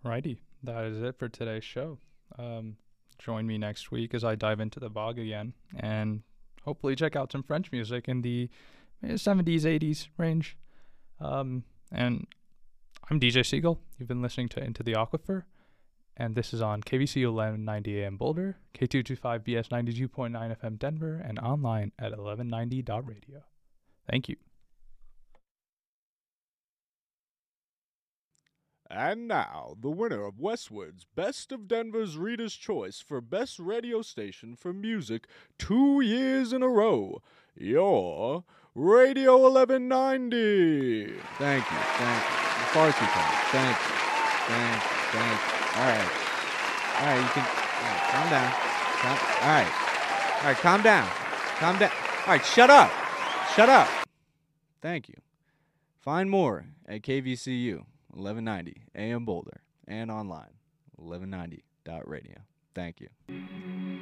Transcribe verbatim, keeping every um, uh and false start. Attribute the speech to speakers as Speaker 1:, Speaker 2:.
Speaker 1: Righty, that is it for today's show. Um, join me next week as I dive into the bog again and hopefully check out some French music in the seventies, eighties range. Um, and I'm D J Siegel. You've been listening to Into the Aquifer, and this is on K V C eleven ninety A M Boulder, K two twenty-five B S ninety-two point nine F M Denver, and online at eleven ninety dot radio. Thank you.
Speaker 2: And now, the winner of Westwood's Best of Denver's Reader's Choice for Best Radio Station for Music two years in a row, your Radio eleven ninety. Thank you, thank you. The Farsi Code. Thank you, thank you, thank you. All right. All right, you can, all right, calm down. Calm, all right. All right, calm down. Calm down. All right, shut up. Shut up. Thank you. Find more at K V C U. eleven ninety A M Boulder, and online, eleven ninety dot radio. Thank you.